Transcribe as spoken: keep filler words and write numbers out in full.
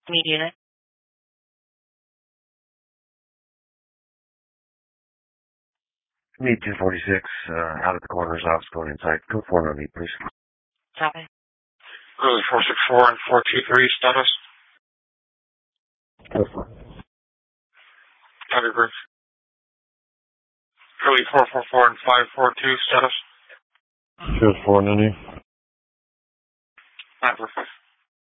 Need unit. Need two forty-six, uh, out at the coroner's office going inside. Go forward on me, please. Copy. Early four six four and four two three, status. Go for it. Copy, Bruce. Early four four four and five four two, status. Good for Ninny. Nine four five.